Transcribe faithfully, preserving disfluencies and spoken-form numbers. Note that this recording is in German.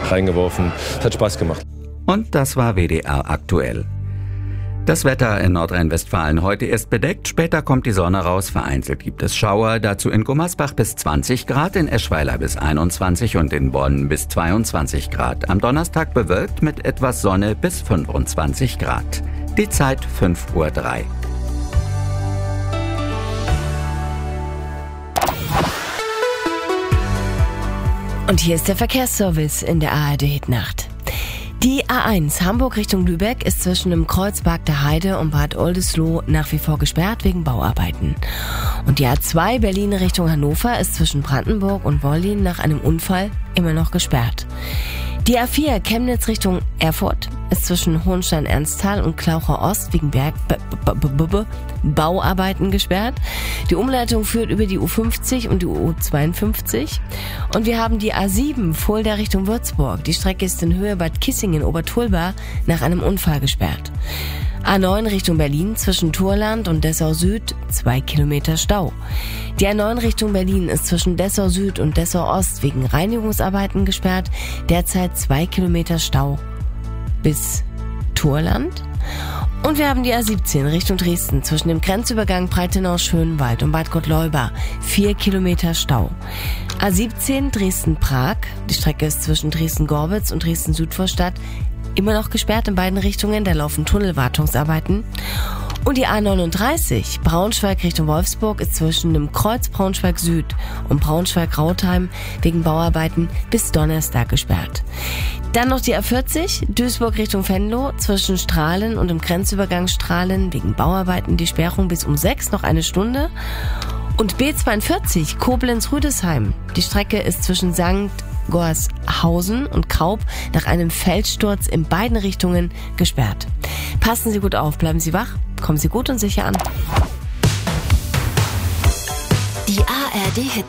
reingeworfen. Es hat Spaß gemacht. Und das war W D R aktuell. Das Wetter in Nordrhein-Westfalen heute ist bedeckt, später kommt die Sonne raus, vereinzelt gibt es Schauer, dazu in Gummersbach bis zwanzig Grad, in Eschweiler bis einundzwanzig und in Bonn bis zweiundzwanzig Grad. Am Donnerstag bewölkt mit etwas Sonne bis fünfundzwanzig Grad. Die Zeit fünf Uhr drei. Und hier ist der Verkehrsservice in der A R D-Hitnacht. Die A eins Hamburg Richtung Lübeck ist zwischen dem Kreuzberg der Heide und Bad Oldesloe nach wie vor gesperrt wegen Bauarbeiten. Und die A zwei Berlin Richtung Hannover ist zwischen Brandenburg und Wollin nach einem Unfall immer noch gesperrt. Die A vier Chemnitz Richtung Erfurt ist zwischen Hohenstein-Ernsthal und Klaucher Ost wegen Berg B B B B Bauarbeiten gesperrt. Die Umleitung führt über die U fünfzig und die U zweiundfünfzig. Und wir haben die A sieben Fulda Richtung Würzburg. Die Strecke ist in Höhe Bad Kissingen-Obertulba nach einem Unfall gesperrt. A neun Richtung Berlin zwischen Turland und Dessau Süd, zwei Kilometer Stau. Die A neun Richtung Berlin ist zwischen Dessau Süd und Dessau Ost wegen Reinigungsarbeiten gesperrt, derzeit zwei Kilometer Stau bis Turland. Und wir haben die A siebzehn Richtung Dresden zwischen dem Grenzübergang Breitenau-Schönwald und Bad Gottleuba, vier Kilometer Stau. A siebzehn Dresden-Prag, die Strecke ist zwischen Dresden-Gorbitz und Dresden-Südvorstadt immer noch gesperrt in beiden Richtungen, da laufen Tunnelwartungsarbeiten. Und die A neununddreißig Braunschweig Richtung Wolfsburg ist zwischen dem Kreuz Braunschweig Süd und Braunschweig-Rautheim wegen Bauarbeiten bis Donnerstag gesperrt. Dann noch die A vierzig Duisburg Richtung Venlo zwischen Strahlen und dem Grenzübergang Strahlen wegen Bauarbeiten die Sperrung bis um sechs, noch eine Stunde. Und B zweiundvierzig Koblenz-Rüdesheim. Die Strecke ist zwischen Sankt Gorshausen und Kaub nach einem Felssturz in beiden Richtungen gesperrt. Passen Sie gut auf, bleiben Sie wach, kommen Sie gut und sicher an. Die A R D-Hit